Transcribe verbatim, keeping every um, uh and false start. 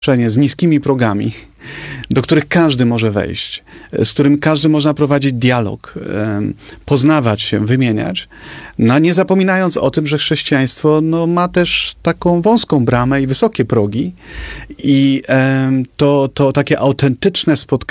z niskimi progami, do których każdy może wejść, z którym każdy można prowadzić dialog, poznawać się, wymieniać, no, nie zapominając o tym, że chrześcijaństwo no, ma też taką wąską bramę i wysokie progi i to, to takie autentyczne spotkanie